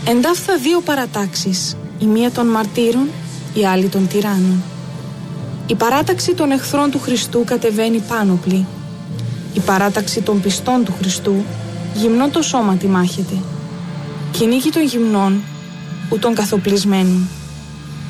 Εντάφθα δύο παρατάξεις, η μία των μαρτύρων, η άλλη των τυράννων. Η παράταξη των εχθρών του Χριστού κατεβαίνει πάνωπλη. Η παράταξη των πιστών του Χριστού γυμνό το σώμα τη μάχεται. Κυνήγει των γυμνών, ου των καθοπλισμένων.